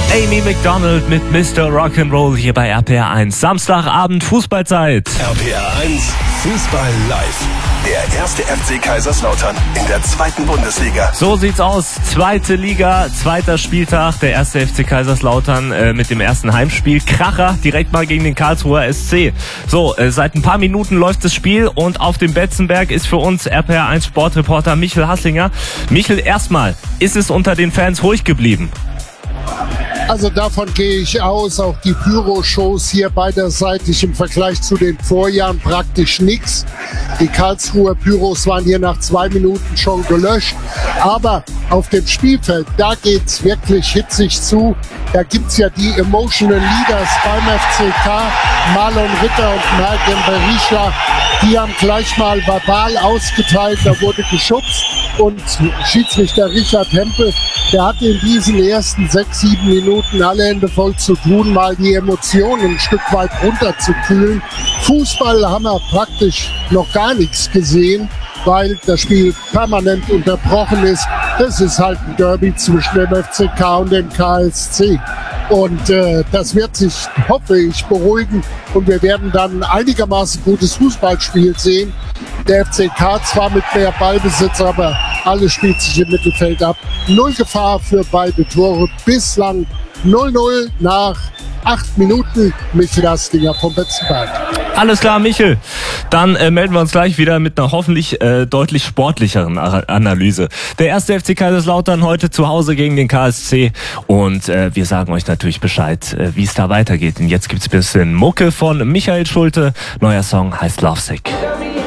Amy Macdonald mit Mr. Rock'n'Roll hier bei RPR 1. Samstagabend Fußballzeit. RPR 1 Fußball live. Der erste FC Kaiserslautern in der 2. Bundesliga. So sieht's aus. 2. Liga, 2. Spieltag. Der erste FC Kaiserslautern mit dem ersten Heimspiel. Kracher direkt mal gegen den Karlsruher SC. So, seit ein paar Minuten läuft das Spiel und auf dem Betzenberg ist für uns RPR 1 Sportreporter Michel Hassinger. Michel, erstmal, ist es unter den Fans ruhig geblieben? Also davon gehe ich aus. Auch die Pyro-Shows hier beiderseitig im Vergleich zu den Vorjahren praktisch nichts. Die Karlsruher Pyros waren hier nach 2 Minuten schon gelöscht. Aber auf dem Spielfeld, da geht's wirklich hitzig zu. Da gibt's ja die Emotional Leaders beim FCK, Marlon Ritter und Mergen Berisha. Die haben gleich mal verbal ausgeteilt, da wurde geschubst. Und Schiedsrichter Richard Hempel, der hatte in diesen ersten 6, 7 Minuten alle Hände voll zu tun, mal die Emotionen ein Stück weit runterzukühlen. Fußball haben wir praktisch noch gar nichts gesehen, weil das Spiel permanent unterbrochen ist. Das ist halt ein Derby zwischen dem FCK und dem KSC. Und das wird sich, hoffe ich, beruhigen und wir werden dann einigermaßen gutes Fußballspiel sehen. Der FCK zwar mit mehr Ballbesitz, aber alles spielt sich im Mittelfeld ab. 0 Gefahr für beide Tore. Bislang 0-0 nach 8 Minuten. Michel Hassinger vom Betzenberg. Alles klar, Michel. Dann melden wir uns gleich wieder mit einer hoffentlich deutlich sportlicheren Analyse. Der erste FC Kaiserslautern heute zu Hause gegen den KSC und wir sagen euch natürlich Bescheid, wie es da weitergeht. Und jetzt gibt's ein bisschen Mucke von Michael Schulte. Neuer Song heißt Lovesick.